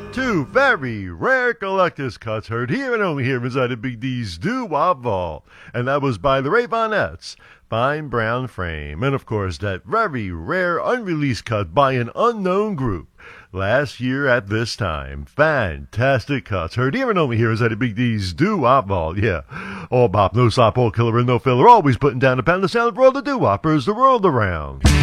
Two very rare collector's cuts heard here and only here inside of Big D's Doo-Wop Vault. And that was by the Raveonettes, Fine Brown Frame. And of course, that very rare unreleased cut by an unknown group last year at this time. Fantastic cuts heard here and only here inside of Big D's Doo-Wop Vault. Yeah, all bop, no sop, all killer and no filler, always putting down a pound of sound for all the doo-woppers the world around.